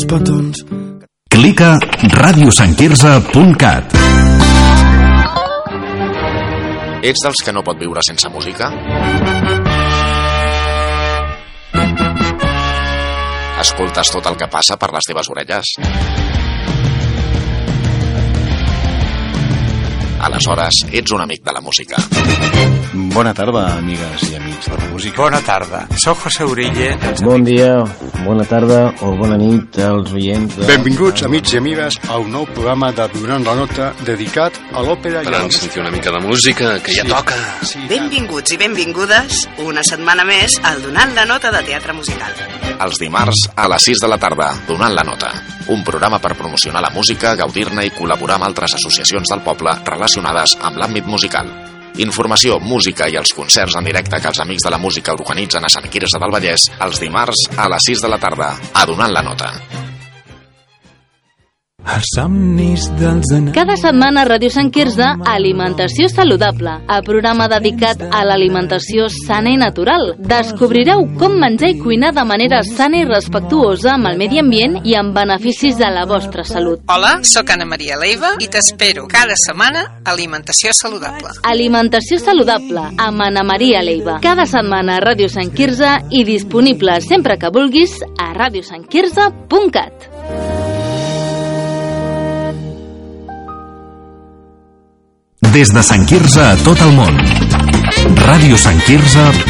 petons. Clica radiosanquirze.cat. Ets dels que no pot viure sense música? Escoltes tot el que passa per les teves orelles? Aleshores, ets un amic de la música. Bona tarda, amigues i amics de la música. Bona tarda, soc José Urille. Bon dia, bona tarda o bona nit als oients de... Benvinguts, amics i amigues, a un nou programa de Donant la Nota dedicat a l'òpera i a la música. Sentir una mica de música, que ja toca. Sí, benvinguts i benvingudes una setmana més al Donant la Nota de Teatre Musical. Els dimarts a les 6 de la tarda, Donant la Nota. Un programa per promocionar la música, gaudir-ne i col·laborar amb altres associacions del poble relacionades amb l'àmbit musical. Informació, música i els concerts en directe que els amics de la música organitzen a Sant Quirze del Vallès els dimarts a les 6 de la tarda, a Donant la Nota. Cada setmana a Ràdio Sant Quirze, Alimentació Saludable, el programa dedicat a l'alimentació sana i natural. Descobrireu com menjar i cuinar de manera sana i respectuosa amb el medi ambient i amb beneficis de la vostra salut. Hola, sóc Anna Maria Leiva i t'espero cada setmana a Alimentació Saludable. Alimentació Saludable, amb Anna Maria Leiva. Cada setmana a Ràdio Sant Quirze i disponible sempre que vulguis a radiosanquirze.cat. Des de Sant Quirze a tot el món. radiosanquirze.cat